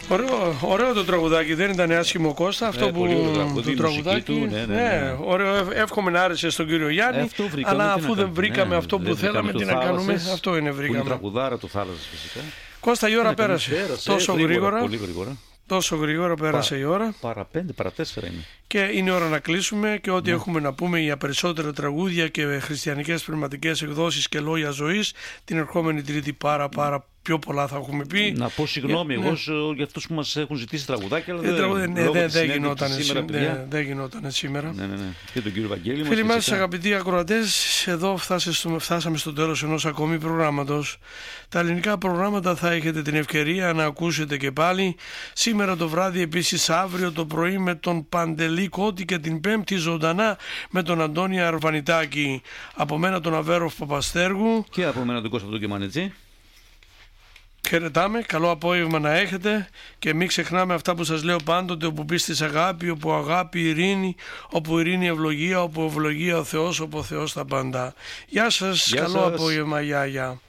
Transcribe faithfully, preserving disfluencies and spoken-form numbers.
Ωραίο, ωραίο το τραγουδάκι, δεν ήταν άσχημο, Κώστα. Αυτό ε, που το, το τραγουδάκι. του, ναι, ναι, ναι. ναι, ωραίο, εύχομαι να άρεσε στον κύριο Γιάννη. Ε, αλλά αφού δεν βρήκαμε ναι, αυτό που θέλαμε, τι να κάνουμε. Αυτό είναι, βρήκαμε. Είναι τραγουδάρα του θάλασσας φυσικά. Κώστα, η ώρα είναι, πέρασε. πέρασε. Τόσο γρήγορα. γρήγορα. Πολύ γρήγορα. Τόσο γρήγορα πέρασε Πα, η ώρα. Παρά πέντε, παρά τέσσερα είναι. Και είναι ώρα να κλείσουμε και ό,τι ναι. έχουμε να πούμε για περισσότερα τραγούδια και χριστιανικές πνευματικές εκδόσεις και λόγια ζωής την ερχόμενη Τρίτη πάρα πάρα πιο πολλά θα έχουμε πει. Να πω συγγνώμη ναι. εγώ ναι. για αυτούς που μας έχουν ζητήσει τραγουδάκια, αλλά ε, δεν, ναι, ναι, δεν δε γινόταν σήμερα. Ναι, δεν γινόταν σήμερα. Ναι, ναι, ναι. Και τον κύριο Βαγγέλη Φίλοι μας. μας, αγαπητοί ακροατές, εδώ φτάσαμε στο τέλος ενός ακόμη προγράμματος. Τα ελληνικά προγράμματα θα έχετε την ευκαιρία να ακούσετε και πάλι. Σήμερα το βράδυ, επίσης αύριο το πρωί με τον Παντελή Κώτη και την Πέμπτη ζωντανά με τον Αντώνη Αρβανιτάκη. Από μένα τον Αβέροφ Παπαστέργου. Και από μένα τον Κώστα τον Κεμανετζή. Χαιρετάμε, καλό απόγευμα να έχετε και μην ξεχνάμε αυτά που σας λέω πάντοτε, όπου πίστης αγάπη, όπου αγάπη ειρήνη, όπου ειρήνη ευλογία, όπου ευλογία ο Θεός, όπου ο Θεός τα πάντα. Γεια σας, Γεια καλό σας. απόγευμα, γεια γεια.